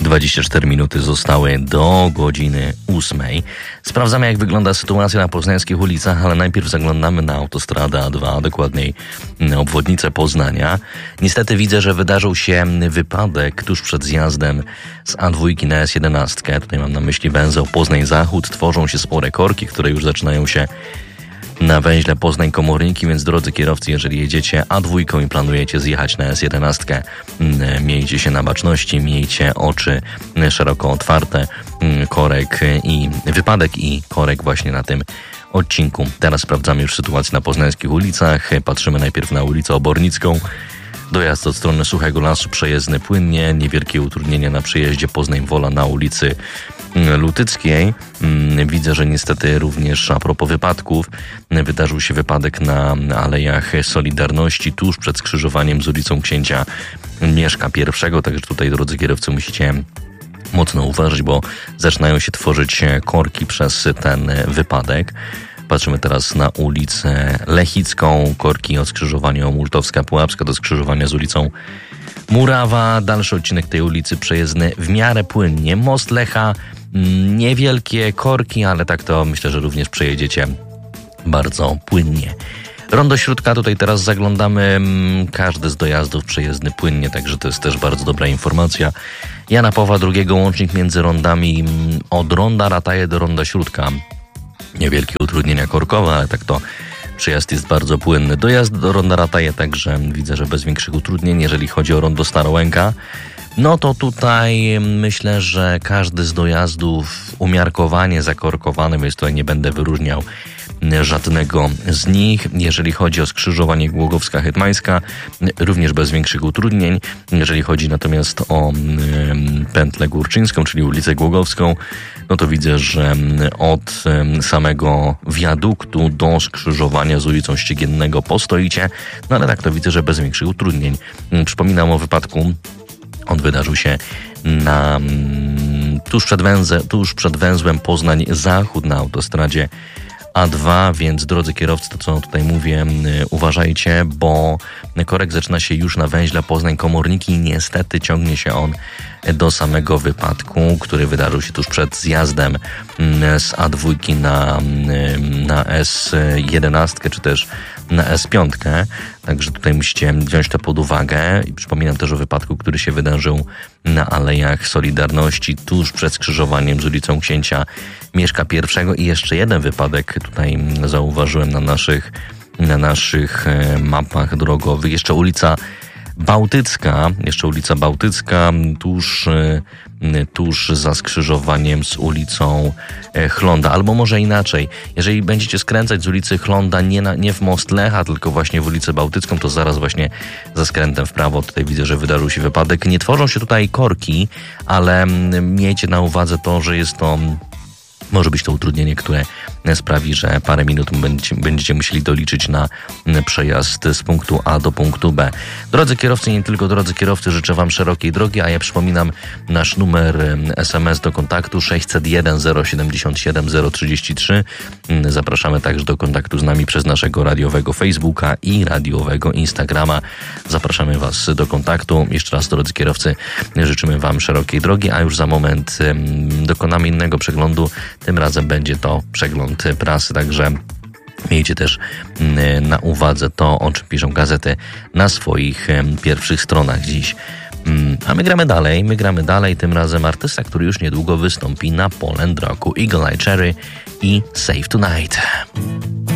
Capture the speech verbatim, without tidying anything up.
dwadzieścia cztery minuty zostały do godziny ósmej. Sprawdzamy, jak wygląda sytuacja na poznańskich ulicach, ale najpierw zaglądamy na autostradę A dwa, dokładniej na obwodnicę Poznania. Niestety widzę, że wydarzył się wypadek tuż przed zjazdem z A dwa na S jedenaście. Tutaj mam na myśli węzeł Poznań-Zachód. Tworzą się spore korki, które już zaczynają się na węźle Poznań-Komorniki, więc drodzy kierowcy, jeżeli jedziecie A dwa i planujecie zjechać na S jedenaście, miejcie się na baczności, miejcie oczy szeroko otwarte. Korek i wypadek i korek właśnie na tym odcinku. Teraz sprawdzamy już sytuację na poznańskich ulicach. Patrzymy najpierw na ulicę Obornicką. Dojazd od strony Suchego Lasu przejezdny płynnie, niewielkie utrudnienia na przejeździe Poznań-Wola na ulicy Lutyckiej. Widzę, że niestety również a propos wypadków, wydarzył się wypadek na Alejach Solidarności tuż przed skrzyżowaniem z ulicą Księcia Mieszka I, także tutaj, drodzy kierowcy, musicie mocno uważać, bo zaczynają się tworzyć korki przez ten wypadek. Patrzymy teraz na ulicę Lechicką, korki od skrzyżowania Multowska-Pułapska do skrzyżowania z ulicą Murawa. Dalszy odcinek tej ulicy przejezdny w miarę płynnie. Most Lecha, niewielkie korki, ale tak to myślę, że również przejedziecie bardzo płynnie. Rondo Śródka, tutaj teraz zaglądamy, każdy z dojazdów przejezdny płynnie, także to jest też bardzo dobra informacja. Jana Pawła drugiego, łącznik między rondami od Ronda Rataje do Ronda Śródka. Niewielkie utrudnienia korkowe, ale tak to przejazd jest bardzo płynny. Dojazd do Ronda Rataje także widzę, że bez większych utrudnień. Jeżeli chodzi o Rondo Starołęka, no to tutaj myślę, że każdy z dojazdów umiarkowanie zakorkowany, więc tutaj nie będę wyróżniał żadnego z nich. Jeżeli chodzi o skrzyżowanie Głogowska-Hetmańska, również bez większych utrudnień. Jeżeli chodzi natomiast o pętlę Górczyńską, czyli ulicę Głogowską, no to widzę, że od samego wiaduktu do skrzyżowania z ulicą Ściegiennego postoicie, no ale tak to widzę, że bez większych utrudnień. Przypominam o wypadku. On wydarzył się na, tuż, przed węze, tuż przed węzłem Poznań-Zachód na autostradzie A dwa, więc drodzy kierowcy, to co tutaj mówię, uważajcie, bo korek zaczyna się już na węźle Poznań-Komorniki i niestety ciągnie się on do samego wypadku, który wydarzył się tuż przed zjazdem z A dwa na, na S jedenaście czy też na S pięć. Także tutaj musicie wziąć to pod uwagę. I przypominam też o wypadku, który się wydarzył na Alejach Solidarności tuż przed skrzyżowaniem z ulicą Księcia Mieszka I. I jeszcze jeden wypadek tutaj zauważyłem na naszych, na naszych mapach drogowych. Jeszcze ulica Bałtycka, jeszcze ulica Bałtycka, tuż, tuż za skrzyżowaniem z ulicą Chlonda, albo może inaczej, jeżeli będziecie skręcać z ulicy Chlonda nie, na, nie w most Lecha, tylko właśnie w ulicę Bałtycką, to zaraz właśnie za skrętem w prawo, tutaj widzę, że wydarzył się wypadek. Nie tworzą się tutaj korki, ale miejcie na uwadze to, że jest to może być to utrudnienie, które sprawi, że parę minut będziecie, będziecie musieli doliczyć na przejazd z punktu A do punktu B. Drodzy kierowcy, nie tylko drodzy kierowcy, życzę Wam szerokiej drogi, a ja przypominam nasz numer S M S do kontaktu sześćset jeden zero siedemdziesiąt siedem zero trzydzieści trzy. Zapraszamy także do kontaktu z nami przez naszego radiowego Facebooka i radiowego Instagrama. Zapraszamy Was do kontaktu. Jeszcze raz, drodzy kierowcy, życzymy Wam szerokiej drogi, a już za moment dokonamy innego przeglądu. Tym razem będzie to przegląd prasy, także miejcie też na uwadze to, o czym piszą gazety na swoich pierwszych stronach dziś. A my gramy dalej, my gramy dalej, tym razem artysta, który już niedługo wystąpi na Poland Rocku, Eagle Eye Cherry i Save Tonight.